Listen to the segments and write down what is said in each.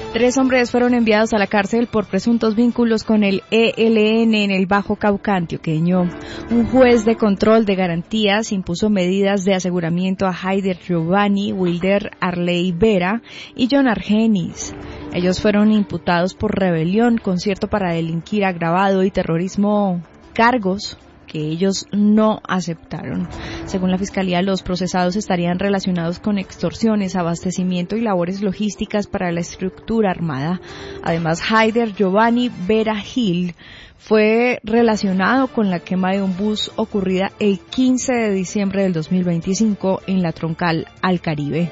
3 hombres fueron enviados a la cárcel por presuntos vínculos con el ELN en el Bajo Cauca antioqueño. Un juez de control de garantías impuso medidas de aseguramiento a Haider Giovanni, Wilder Arley Vera y John Argenis. Ellos fueron imputados por rebelión, concierto para delinquir agravado y terrorismo, cargos que ellos no aceptaron. Según la Fiscalía, los procesados estarían relacionados con extorsiones, abastecimiento y labores logísticas para la estructura armada. Además, Haider Giovanni Vera Gil fue relacionado con la quema de un bus ocurrida el 15 de diciembre del 2025 en la troncal al Caribe.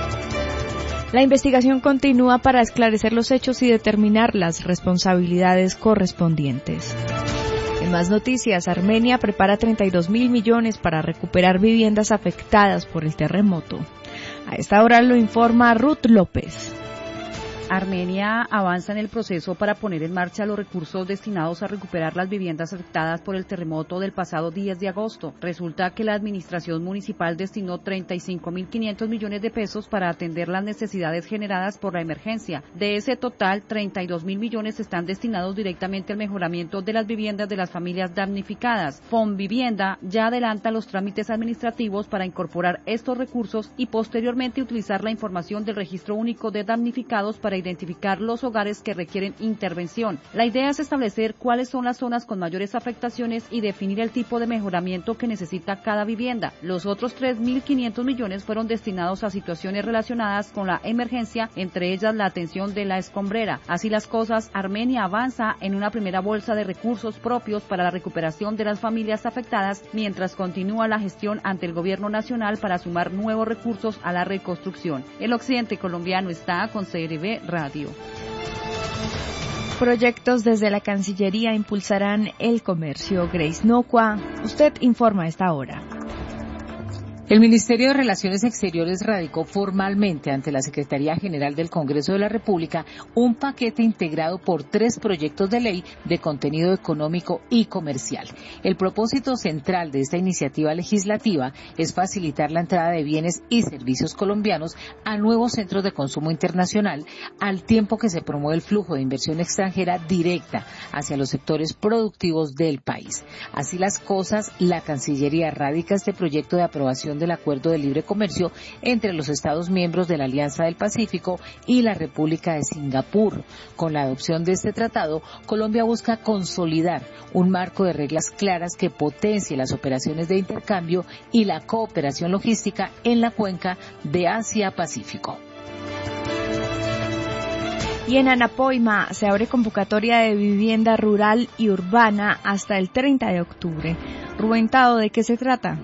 La investigación continúa para esclarecer los hechos y determinar las responsabilidades correspondientes. En más noticias, Armenia prepara 32.000 millones para recuperar viviendas afectadas por el terremoto. A esta hora lo informa Ruth López. Armenia avanza en el proceso para poner en marcha los recursos destinados a recuperar las viviendas afectadas por el terremoto del pasado 10 de agosto. Resulta que la administración municipal destinó 35.500 millones de pesos para atender las necesidades generadas por la emergencia. De ese total, 32.000 millones están destinados directamente al mejoramiento de las viviendas de las familias damnificadas. Fonvivienda ya adelanta los trámites administrativos para incorporar estos recursos y posteriormente utilizar la información del Registro Único de Damnificados para identificar los hogares que requieren intervención. La idea es establecer cuáles son las zonas con mayores afectaciones y definir el tipo de mejoramiento que necesita cada vivienda. Los otros 3.500 millones fueron destinados a situaciones relacionadas con la emergencia, entre ellas la atención de la escombrera. Así las cosas, Armenia avanza en una primera bolsa de recursos propios para la recuperación de las familias afectadas, mientras continúa la gestión ante el gobierno nacional para sumar nuevos recursos a la reconstrucción. El occidente colombiano está con CRB Radio. Proyectos desde la Cancillería impulsarán el comercio. Grace Nocua, usted informa a esta hora. El Ministerio de Relaciones Exteriores radicó formalmente ante la Secretaría General del Congreso de la República un paquete integrado por 3 proyectos de ley de contenido económico y comercial. El propósito central de esta iniciativa legislativa es facilitar la entrada de bienes y servicios colombianos a nuevos centros de consumo internacional, al tiempo que se promueve el flujo de inversión extranjera directa hacia los sectores productivos del país. Así las cosas, la Cancillería radica este proyecto de aprobación del Acuerdo de Libre Comercio entre los Estados miembros de la Alianza del Pacífico y la República de Singapur. Con la adopción de este tratado, Colombia busca consolidar un marco de reglas claras que potencie las operaciones de intercambio y la cooperación logística en la cuenca de Asia-Pacífico. Y en Anapoima se abre convocatoria de vivienda rural y urbana hasta el 30 de octubre. Rubén Tado, ¿de qué se trata?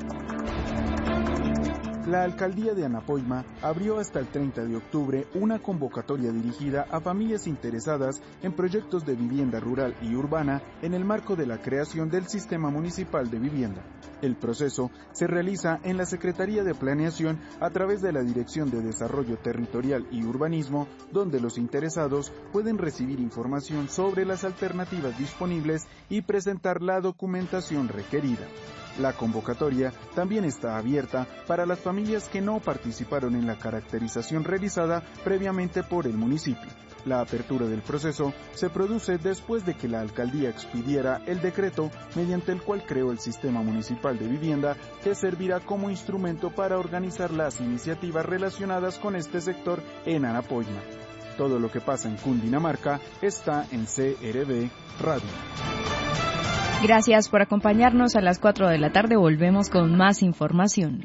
La alcaldía de Anapoima abrió hasta el 30 de octubre una convocatoria dirigida a familias interesadas en proyectos de vivienda rural y urbana en el marco de la creación del Sistema Municipal de Vivienda. El proceso se realiza en la Secretaría de Planeación a través de la Dirección de Desarrollo Territorial y Urbanismo, donde los interesados pueden recibir información sobre las alternativas disponibles y presentar la documentación requerida. La convocatoria también está abierta para las familias que no participaron en la caracterización realizada previamente por el municipio. La apertura del proceso se produce después de que la alcaldía expidiera el decreto mediante el cual creó el Sistema Municipal de Vivienda, que servirá como instrumento para organizar las iniciativas relacionadas con este sector en Anapoima. Todo lo que pasa en Cundinamarca está en CRB Radio. Gracias por acompañarnos. A las 4 de la tarde volvemos con más información.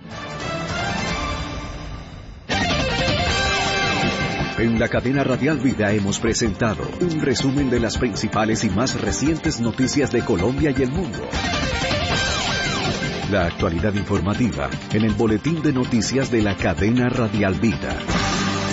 En la cadena Radial Vida hemos presentado un resumen de las principales y más recientes noticias de Colombia y el mundo. La actualidad informativa en el boletín de noticias de la cadena Radial Vida.